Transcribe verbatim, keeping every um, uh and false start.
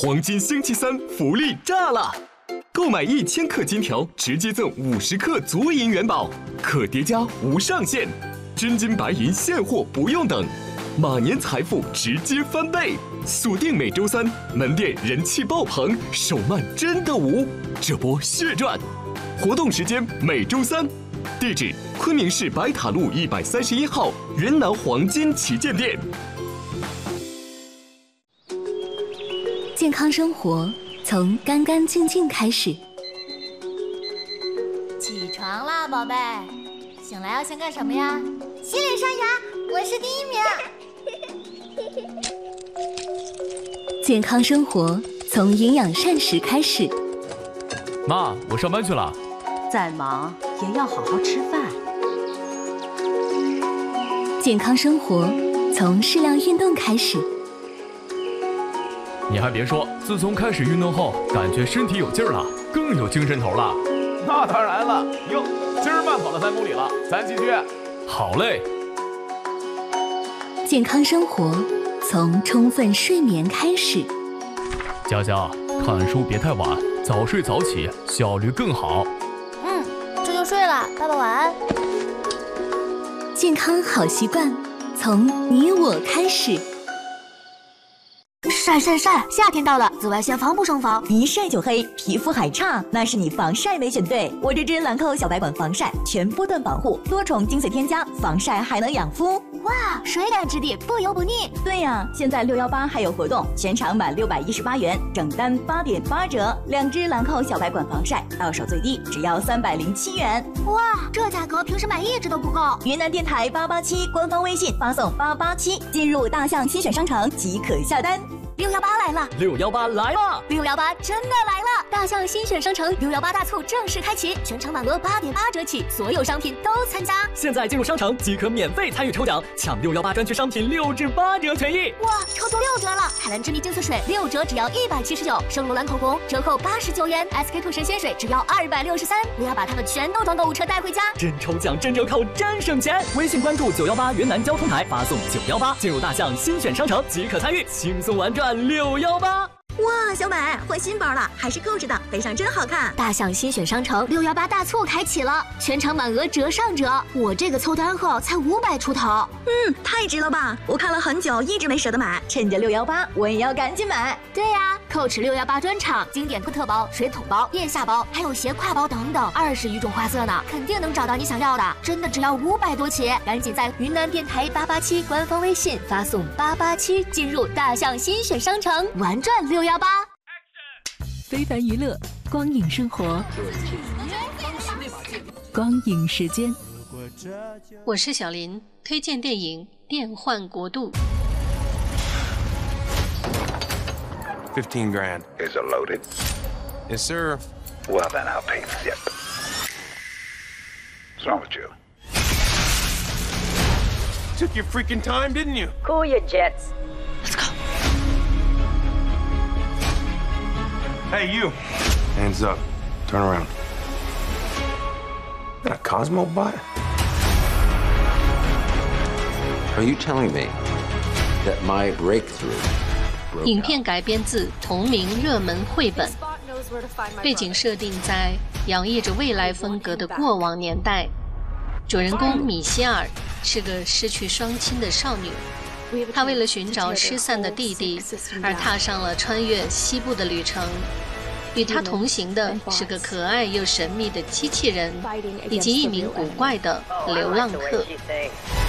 黄金星期三福利炸了！购买一千克金条，直接赠五十克足银元宝，可叠加无上限，真金白银现货不用等，马年财富直接翻倍！锁定每周三，门店人气爆棚，手慢真的无，这波血赚！活动时间每周三，地址昆明市白塔路一百三十一号云南黄金旗舰店。 健康生活从干干净净开始。 起床啦，宝贝！醒来要先干什么呀？洗脸刷牙，我是第一名。 健康生活从营养膳食开始。 妈，我上班去了。 再忙也要好好吃饭。 健康生活从适量运动开始。 你还别说，自从开始运动后，感觉身体有劲儿了，更有精神头了。 那当然了，哟，今儿慢跑了三公里了，咱继续。 好嘞。 健康生活从充分睡眠开始。 佳佳，看书别太晚，早睡早起，效率更好。 嗯，这就睡了，爸爸晚安。 健康好习惯从你我开始。 晒晒晒！夏天到了，紫外线防不胜防， 一晒就黑，皮肤还差，那是你防晒没选对。我这支兰蔻小白管防晒，全波段保护，多重精粹添加，防晒还能养肤。 哇，水感质地，不油不腻。 对呀，现在六一八还有活动，全场满六百一十八元，整单八点八折。两支兰蔻小白管防晒，到手最低只要三百零七元。 哇，这价格平时买一支都不够。 云南电台八八七官方微信发送八八七，进入大象新选商城即可下单。 六幺八来了！ 六幺八来了！ 六幺八真的来了！大象新选商城六幺八大促正式开启，全场满额八点八折起，所有商品都参加。 现在进入商城即可免费参与抽奖，抢六幺八专区商品六至八折权益。 哇，抽中六折了！海蓝之谜净色水六折只要一百七十九，圣罗兰口红折扣八十九元 ，S K two 神仙水只要二百六十三。我要把它们全都装购物车带回家。 真抽奖，真折扣，真省钱！微信关注九幺八云南交通台，发送九幺八进入大象新选商城即可参与，轻松玩转六幺八。 哇，小美换新包了，还是购置的，背上真好看。 大象新选商城六幺八大促开启了，全场满额折上折。我这个凑单后才五百出头， 嗯，太值了吧！我看了很久，一直没舍得买，趁着六幺八，我也要赶紧买。 对呀、啊，蔻驰六幺八专场，经典特包、水桶包、腋下包，还有斜挎包等等，二十余种花色呢，肯定能找到你想要的。真的只要五百多起，赶紧在云南电台八八七官方微信发送八八七，进入大象新选商城，玩转六幺八。 非凡娱乐，光影生活，光影时间。 我是小林，推荐电影《变幻国度》。 Fifteen grand. Is it loaded? Yes, sir. Well, then I'll pay the zip. What's wrong with you? Took your freaking time, didn't you? Cool your jets. Let's go. Hey, you. Hands up. Turn around. Is that a Cosmo bot? Are you telling me that my breakthrough? 影片改编自同名热门绘本，背景设定在洋溢着未来风格的过往年代。主人公米歇尔是个失去双亲的少女，她为了寻找失散的弟弟而踏上了穿越西部的旅程。与她同行的是个可爱又神秘的机器人，以及一名古怪的流浪客。